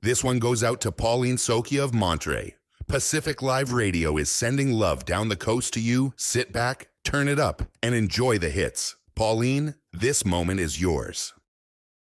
This one goes out to Pauline Sokia of Monterey. Pacific Live Radio is sending love down the coast to you. Sit back, turn it up, and enjoy the hits. Pauline, this moment is yours.